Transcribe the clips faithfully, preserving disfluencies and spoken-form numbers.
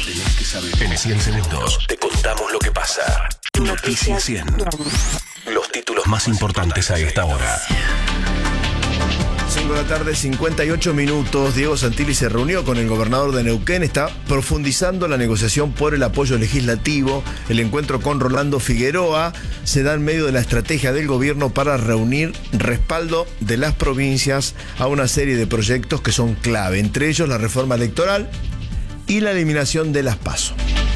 tenés que saber. En cien segundos te contamos lo que pasa. Noticias cien. Los títulos más importantes a esta hora. cinco de la tarde, cincuenta y ocho minutos. Diego Santilli se reunió con el gobernador de Neuquén. Está profundizando la negociación por el apoyo legislativo. El encuentro con Rolando Figueroa se da en medio de la estrategia del gobierno para reunir respaldo de las provincias a una serie de proyectos que son clave, entre ellos la reforma electoral y la eliminación de las PASO.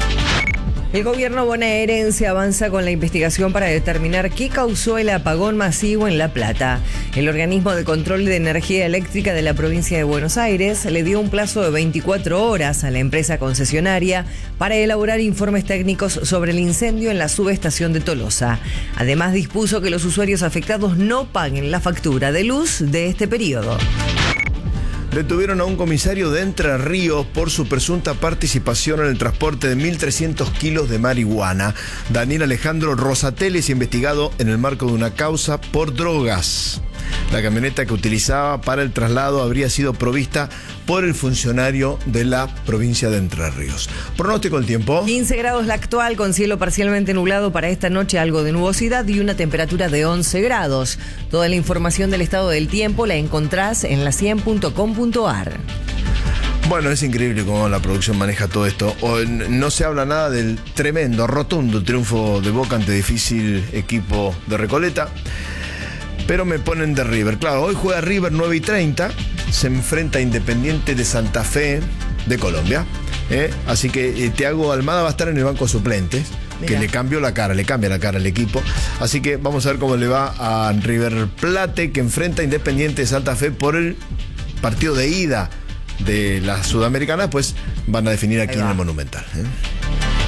El gobierno bonaerense avanza con la investigación para determinar qué causó el apagón masivo en La Plata. El organismo de control de energía eléctrica de la provincia de Buenos Aires le dio un plazo de veinticuatro horas a la empresa concesionaria para elaborar informes técnicos sobre el incendio en la subestación de Tolosa. Además, dispuso que los usuarios afectados no paguen la factura de luz de este periodo. Detuvieron a un comisario de Entre Ríos por su presunta participación en el transporte de mil trescientos kilos de marihuana. Daniel Alejandro Rosatelli es investigado en el marco de una causa por drogas. La camioneta que utilizaba para el traslado habría sido provista por el funcionario de la provincia de Entre Ríos. Pronóstico del tiempo. quince grados la actual, con cielo parcialmente nublado para esta noche, algo de nubosidad y una temperatura de once grados. Toda la información del estado del tiempo la encontrás en la cien punto com punto ar. Bueno, es increíble cómo la producción maneja todo esto. No se habla nada del tremendo, rotundo triunfo de Boca ante difícil equipo de Recoleta. Pero me ponen de River. Claro, hoy juega River nueve y treinta. Se enfrenta a Independiente de Santa Fe de Colombia. ¿eh? Así que eh, Thiago Almada va a estar en el banco de suplentes. Mirá. Que le cambió la cara, le cambia la cara al equipo. Así que vamos a ver cómo le va a River Plate, que enfrenta a Independiente de Santa Fe por el partido de ida de la Sudamericana. Pues van a definir aquí en el Monumental. ¿eh?